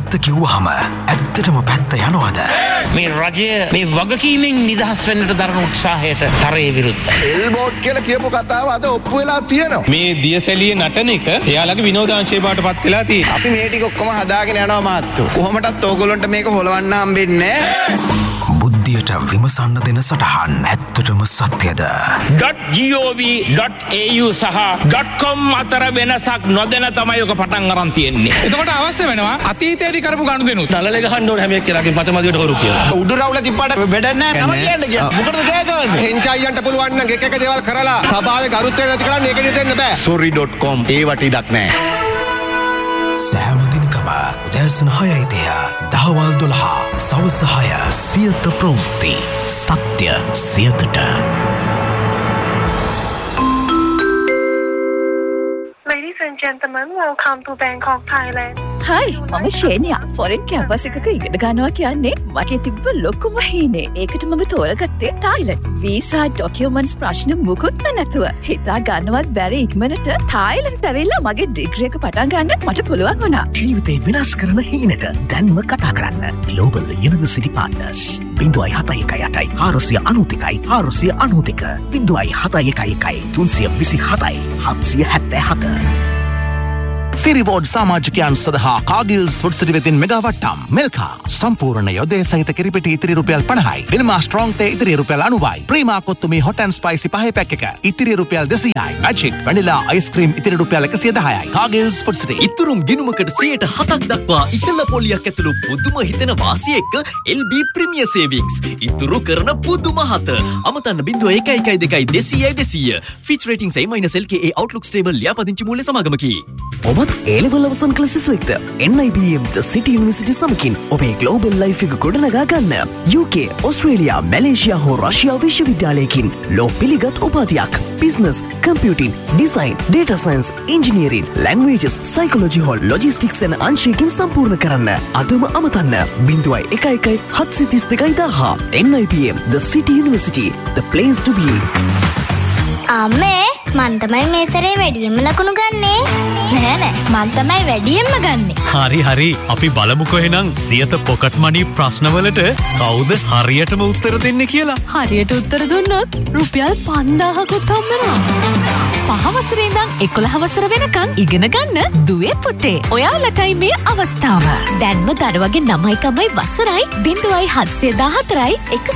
ඇත්ත කිව්වහම ඇත්තටම පැත්ත යනවාද? මේ රජය මේ වගකීමෙන් නිදහස් වෙන්නට දරන උත්සාහයට තරයේ විරුද්ධයි. එල්බෝට් කියලා කියපු කතාව අද ඔප්පු වෙලා තියෙනවා. මේ දියසැලියේ නටන එක එයාලගේ විනෝදාංශය බාටපත් වෙලා තියෙනවා. අපි මේ ටික ඔක්කොම හදාගෙන යනවා මාත්තු. කොහොමදත් ඕගොල්ලන්ට මේක හොලවන්න හම්බෙන්නේ නැහැ. බුද්ධියට විමසන්න දෙන සටහන් ඇත්තටම සත්‍යද? .gov.au සහ .com අතර වෙනසක් නොදැන තමයි ඔක පටන් අරන් තියෙන්නේ. එතකොට අවශ්‍ය වෙනවා අතීතයේදී කරපු ගනුදෙනු. නළලේ ගහන්න ඕනේ හැම එක්කෙනාගේ පතමදියට කවුරු කියලා. උඩු රවුල තිබ්බට වැඩක් නැහැ. නම කියන්න ගියා. මොකටද කෑ ගහන්නේ? හෙන්චයියන්ට පුළුවන් නම් එක දේවල් කරලා සභාවේ ගරුත්වය නැති කරන්න ඒක නිදෙන්න බෑ. sorry.com ඒවට ඉඩක් නැහැ. සෑම දිනකම උදෑසන 6:30 දහවල් 12 සවස 6 සියත ප්‍රවෘත්ති සත්‍ය සියතට. Ladies and gentlemen, welcome to Bangkok, Thailand. Hi, මම ශේනියා. ෆොරෙන් කැම්පස් එකක ඉගෙන ගන්නවා කියන්නේ මගේ තිබ්බ ලොකුම හීනේ. ඒකට මම තෝරගත්තේ තායිලන්ඩ්. වීසා ඩොකියුමන්ට්ස් ප්‍රශ්න මුකුත්ම නැතුව හිතා ගන්නවත් බැරි ඉක්මනට තායිලන්ඩ් ඇවිල්ලා මගේ ඩිග්‍රී එක පටන් ගන්න මට පුළුවන් වුණා. ජීවිතේ විනාශ කරන හීනට දැන්ම කතා කරන්න. Global University Partners 0.71 492 0.71 සිරිවෝඩ් සමාජිකයන් සඳහා කාගිල්ස් ෆුඩ් සිටි වෙතින් මෙගා වට්ටම් මෙල්කා සම්පූර්ණ යොදේ සහිත කිරිපිටි ඉතිරි රුපියල් 50යි විල්මා ස්ට්‍රෝං තේ ඉතිරි රුපියල් 90යි ප්‍රීමා කොත්තුමි හොට් ඇන්ඩ් ස්පයිසි පහේ පැක් එක ඉතිරි රුපියල් 200යි මැජික් වැනිලා අයිස්ක්‍රීම් ඉතිරි රුපියල් 110යි කාගිල්ස් ෆුඩ් සිටි ඉතුරුම් ගිණුමකට 7% දක්වා ඉහළ පොලියක් ඇතුළු පුදුම හිතෙන වාසිය එක්ක LB ප්‍රීමියර් සේවිංග්ස් ඉතුරු කරන පුදුම හත අමතන්න 0.112 Fitch ratings A-LKA Outlook stable ලියාපදිංචි මූල්‍ය සමාගමකි. ඔබත් A-level අවසන් කළ සිසුවෙක්ද? NIBM The City University සමගින් ඔබේ global life එක ගොඩනගා ගන්න. UK, ඔස්ට්‍රේලියා, මැලේසියා හෝ රෂ්‍යා විශ්වවිද්‍යාලයකින් ලෝ පිළිගත් උපාධියක්. business, computing, design, data science, engineering, languages, psychology හෝ logistics යන අංශයකින් සම්පූර්ණ කරන්න. අදම අමතන්න 0.11 732 NIBM The City University, the place to be. අම්මේ මන් තමයි මේ සැරේ වැඩියෙන්ම ලකුණු ගන්නේ. නෑ මන් තමයි වැඩියෙන්ම ගන්නේ. හරි අපි බලමුකෝ එහෙනම් සියත පොකට් මනි ප්‍රශ්නවලට කවුද හරියටම උත්තර දෙන්නේ කියලා. හරියට උත්තර දුන්නොත් රුපියල් 5000කුත් හම්බ වෙනවා. 5 වසරේ ඉඳන් 11 වසර වෙනකන් ඉගෙන ගන්න දුවේ පුතේ. ඔයාලටයි මේ අවස්ථාව. දැන්ම දරුවගේ 9යි වසරයි 0.714යි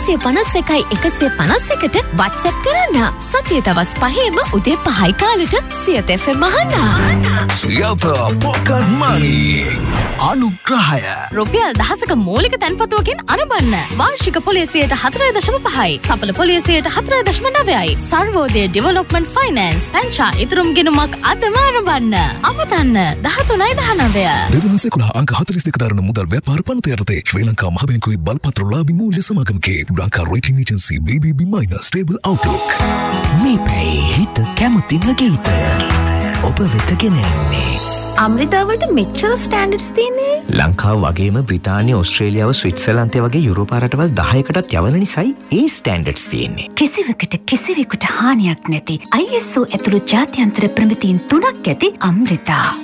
151ට WhatsApp කරන්න. සතියේ දවස් 5ෙම උදේ 5යි කාලෙට සියත FM අහන්න. සියත පොකට් මනි අනුග්‍රහය රුපියල් 1000ක මූලික තැන්පතුවකින් අරඹන්න. වාර්ෂික පොලිය 4.5යි සඵල පොලිය 4.9යි සර්වෝදය ඩෙවලොප්මන්ට් ෆයිනෑන්ස් පැංචා ඉතුරුම් ගෙනුමක් අදම අරඹන්න. අමතන්න 13.19 2011 අංක 42 දරන මුදල් ව්‍යාපාර පනත යටතේ ශ්‍රී ලංකා මහ බැංකුවේ බලපත්‍ර ලාභී මූල්‍ය සමාගමකේ Lanka rating agency BBB- stable outlook මේ පේ හිත කැමතිම ගීතය ඔබ වෙත ගෙන එන්නේ. අම්රිතාවලට මෙච්චර ස්ටෑන්ඩඩ්ස් තියෙන්නේ. ලංකාව වගේම බ්‍රිතාන්‍ය, ඕස්ට්‍රේලියාව, ස්විට්සර්ලන්තය වගේ යුරෝපා රටවල් 10කටත් යවන නිසායි ඒ ස්ටෑන්ඩඩ්ස් තියෙන්නේ. කිසිවකට කිසිවෙකුට හානියක් නැති ISO ඇතුළු ජාත්‍යන්තර ප්‍රමිතීන් 3ක් ඇති අම්රිතා.